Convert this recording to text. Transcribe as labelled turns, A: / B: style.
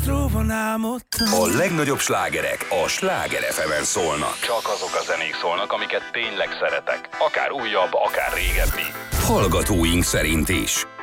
A: bistróban álmodtam.
B: A legnagyobb slágerek a Sláger FM-en szólnak.
C: Csak azok a zenék szólnak, amiket tényleg szeretek. Akár újabb, akár régebbi.
B: Hallgatóink szerint is.